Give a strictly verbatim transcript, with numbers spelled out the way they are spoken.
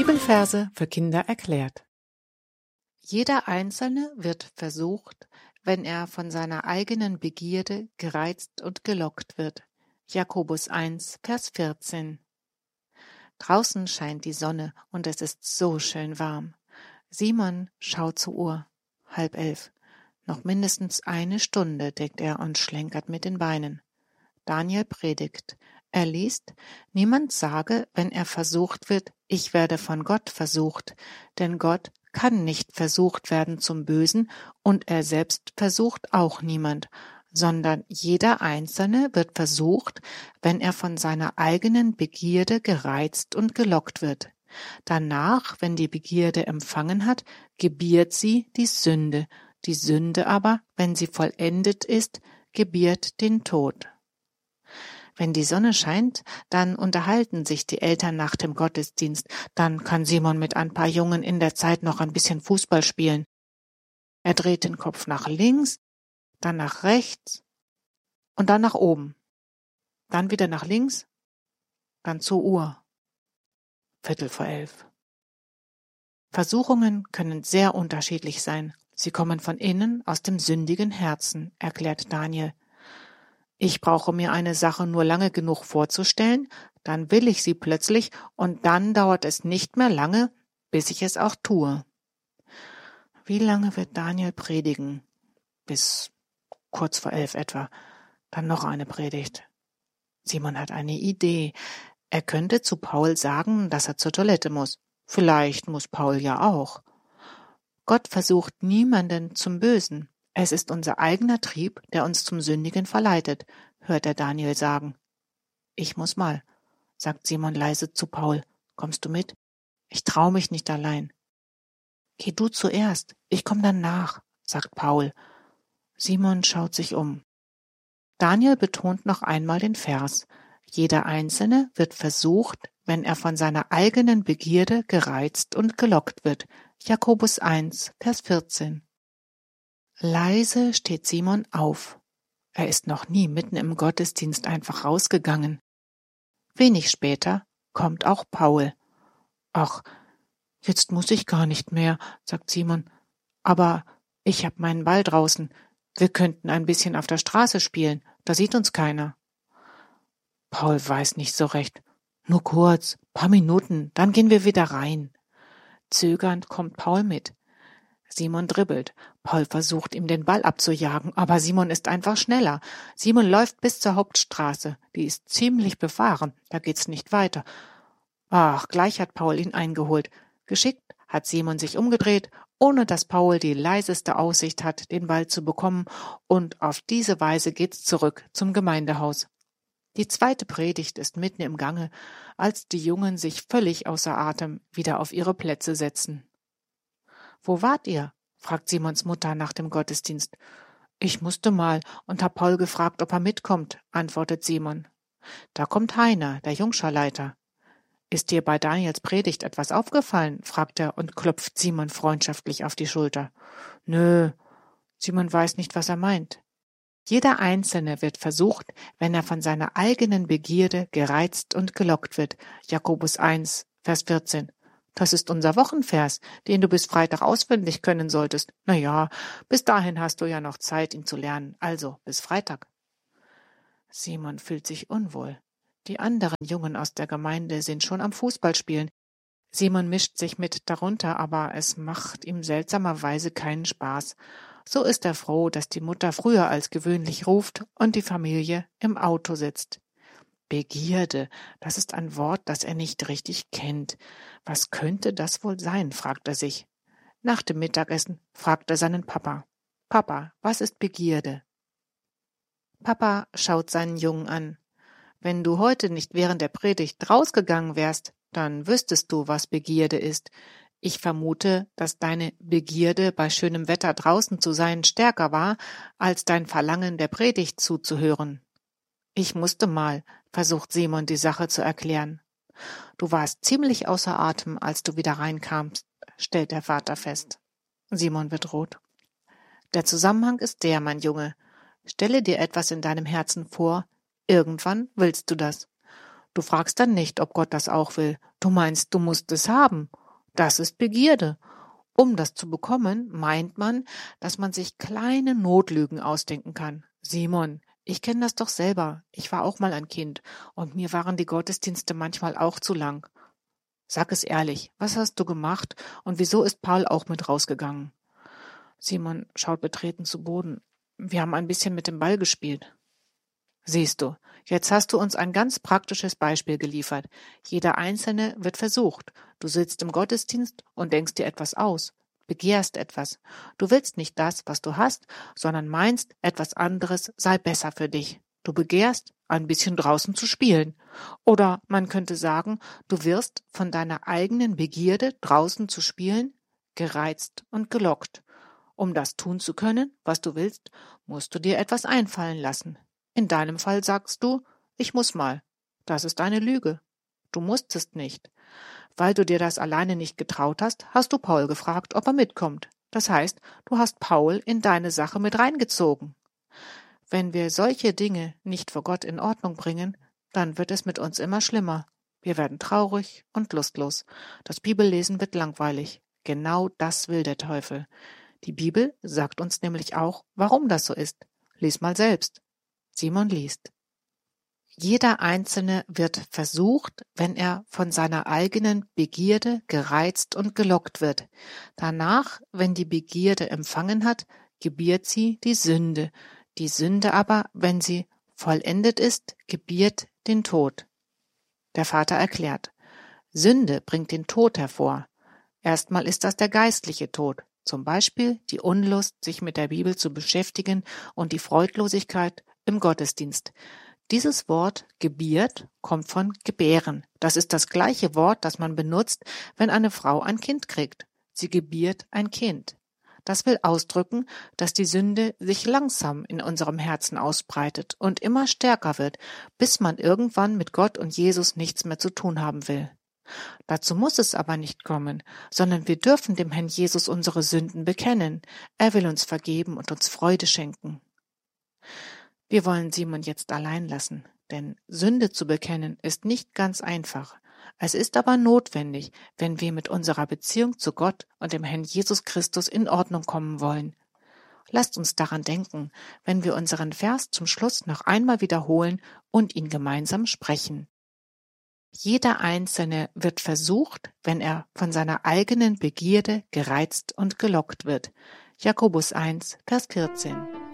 Bibelverse für Kinder erklärt. Jeder Einzelne wird versucht, wenn er von seiner eigenen Begierde gereizt und gelockt wird. Jakobus eins, Vers vierzehn. Draußen scheint die Sonne und es ist so schön warm. Simon schaut zur Uhr. Halb elf. Noch mindestens eine Stunde, denkt er und schlenkert mit den Beinen. Daniel predigt. Er liest, niemand sage, wenn er versucht wird, ich werde von Gott versucht, denn Gott kann nicht versucht werden zum Bösen und er selbst versucht auch niemand, sondern jeder Einzelne wird versucht, wenn er von seiner eigenen Begierde gereizt und gelockt wird. Danach, wenn die Begierde empfangen hat, gebiert sie die Sünde, die Sünde aber, wenn sie vollendet ist, gebiert den Tod. Wenn die Sonne scheint, dann unterhalten sich die Eltern nach dem Gottesdienst. Dann kann Simon mit ein paar Jungen in der Zeit noch ein bisschen Fußball spielen. Er dreht den Kopf nach links, dann nach rechts und dann nach oben. Dann wieder nach links, dann zur Uhr. Viertel vor elf. Versuchungen können sehr unterschiedlich sein. Sie kommen von innen aus dem sündigen Herzen, erklärt Daniel. Ich brauche mir eine Sache nur lange genug vorzustellen, dann will ich sie plötzlich und dann dauert es nicht mehr lange, bis ich es auch tue. Wie lange wird Daniel predigen? Bis kurz vor elf etwa. Dann noch eine Predigt. Simon hat eine Idee. Er könnte zu Paul sagen, dass er zur Toilette muss. Vielleicht muss Paul ja auch. Gott versucht niemanden zum Bösen. Es ist unser eigener Trieb, der uns zum Sündigen verleitet, hört er Daniel sagen. Ich muss mal, sagt Simon leise zu Paul. Kommst du mit? Ich trau mich nicht allein. Geh du zuerst, ich komm dann nach, sagt Paul. Simon schaut sich um. Daniel betont noch einmal den Vers. Jeder Einzelne wird versucht, wenn er von seiner eigenen Begierde gereizt und gelockt wird. Jakobus eins, Vers vierzehn. Leise steht Simon auf. Er ist noch nie mitten im Gottesdienst einfach rausgegangen. Wenig später kommt auch Paul. Ach, jetzt muss ich gar nicht mehr, sagt Simon. Aber ich hab meinen Ball draußen. Wir könnten ein bisschen auf der Straße spielen, da sieht uns keiner. Paul weiß nicht so recht. Nur kurz, paar Minuten, dann gehen wir wieder rein. Zögernd kommt Paul mit. Simon dribbelt. Paul versucht, ihm den Ball abzujagen, aber Simon ist einfach schneller. Simon läuft bis zur Hauptstraße. Die ist ziemlich befahren, da geht's nicht weiter. Ach, gleich hat Paul ihn eingeholt. Geschickt hat Simon sich umgedreht, ohne dass Paul die leiseste Aussicht hat, den Ball zu bekommen, und auf diese Weise geht's zurück zum Gemeindehaus. Die zweite Predigt ist mitten im Gange, als die Jungen sich völlig außer Atem wieder auf ihre Plätze setzen. »Wo wart ihr?« fragt Simons Mutter nach dem Gottesdienst. »Ich musste mal und hab Paul gefragt, ob er mitkommt«, antwortet Simon. »Da kommt Heiner, der Jungscharleiter.« »Ist dir bei Daniels Predigt etwas aufgefallen?« fragt er und klopft Simon freundschaftlich auf die Schulter. »Nö.« Simon weiß nicht, was er meint. Jeder Einzelne wird versucht, wenn er von seiner eigenen Begierde gereizt und gelockt wird. Jakobus eins, Vers vierzehn. Das ist unser Wochenvers, den du bis Freitag auswendig können solltest. Na ja, bis dahin hast du ja noch Zeit, ihn zu lernen. Also, bis Freitag. Simon fühlt sich unwohl. Die anderen Jungen aus der Gemeinde sind schon am Fußballspielen. Simon mischt sich mit darunter, aber es macht ihm seltsamerweise keinen Spaß. So ist er froh, dass die Mutter früher als gewöhnlich ruft und die Familie im Auto sitzt. Begierde, das ist ein Wort, das er nicht richtig kennt. Was könnte das wohl sein, fragt er sich. Nach dem Mittagessen fragt er seinen Papa. Papa, was ist Begierde? Papa schaut seinen Jungen an. Wenn du heute nicht während der Predigt rausgegangen wärst, dann wüsstest du, was Begierde ist. Ich vermute, dass deine Begierde, bei schönem Wetter draußen zu sein, stärker war, als dein Verlangen, der Predigt zuzuhören. Ich musste mal, versucht Simon, die Sache zu erklären. Du warst ziemlich außer Atem, als du wieder reinkamst, stellt der Vater fest. Simon wird rot. Der Zusammenhang ist der, mein Junge. Stelle dir etwas in deinem Herzen vor, irgendwann willst du das. Du fragst dann nicht, ob Gott das auch will. Du meinst, du musst es haben. Das ist Begierde. Um das zu bekommen, meint man, dass man sich kleine Notlügen ausdenken kann. Simon, ich kenne das doch selber. Ich war auch mal ein Kind und mir waren die Gottesdienste manchmal auch zu lang. Sag es ehrlich, was hast du gemacht und wieso ist Paul auch mit rausgegangen? Simon schaut betreten zu Boden. Wir haben ein bisschen mit dem Ball gespielt. Siehst du, jetzt hast du uns ein ganz praktisches Beispiel geliefert. Jeder Einzelne wird versucht. Du sitzt im Gottesdienst und denkst dir etwas aus, begehrst etwas. Du willst nicht das, was du hast, sondern meinst, etwas anderes sei besser für dich. Du begehrst, ein bisschen draußen zu spielen. Oder man könnte sagen, du wirst von deiner eigenen Begierde, draußen zu spielen, gereizt und gelockt. Um das tun zu können, was du willst, musst du dir etwas einfallen lassen. In deinem Fall sagst du, ich muss mal. Das ist eine Lüge. Du musstest nicht. Weil du dir das alleine nicht getraut hast, hast du Paul gefragt, ob er mitkommt. Das heißt, du hast Paul in deine Sache mit reingezogen. Wenn wir solche Dinge nicht vor Gott in Ordnung bringen, dann wird es mit uns immer schlimmer. Wir werden traurig und lustlos. Das Bibellesen wird langweilig. Genau das will der Teufel. Die Bibel sagt uns nämlich auch, warum das so ist. Lies mal selbst. Simon liest. Jeder Einzelne wird versucht, wenn er von seiner eigenen Begierde gereizt und gelockt wird. Danach, wenn die Begierde empfangen hat, gebiert sie die Sünde. Die Sünde aber, wenn sie vollendet ist, gebiert den Tod. Der Vater erklärt, Sünde bringt den Tod hervor. Erstmal ist das der geistliche Tod, zum Beispiel die Unlust, sich mit der Bibel zu beschäftigen und die Freudlosigkeit im Gottesdienst. Dieses Wort gebiert kommt von gebären. Das ist das gleiche Wort, das man benutzt, wenn eine Frau ein Kind kriegt. Sie gebiert ein Kind. Das will ausdrücken, dass die Sünde sich langsam in unserem Herzen ausbreitet und immer stärker wird, bis man irgendwann mit Gott und Jesus nichts mehr zu tun haben will. Dazu muss es aber nicht kommen, sondern wir dürfen dem Herrn Jesus unsere Sünden bekennen. Er will uns vergeben und uns Freude schenken. Wir wollen Simon jetzt allein lassen, denn Sünde zu bekennen ist nicht ganz einfach. Es ist aber notwendig, wenn wir mit unserer Beziehung zu Gott und dem Herrn Jesus Christus in Ordnung kommen wollen. Lasst uns daran denken, wenn wir unseren Vers zum Schluss noch einmal wiederholen und ihn gemeinsam sprechen. Jeder Einzelne wird versucht, wenn er von seiner eigenen Begierde gereizt und gelockt wird. Jakobus eins, Vers vierzehn.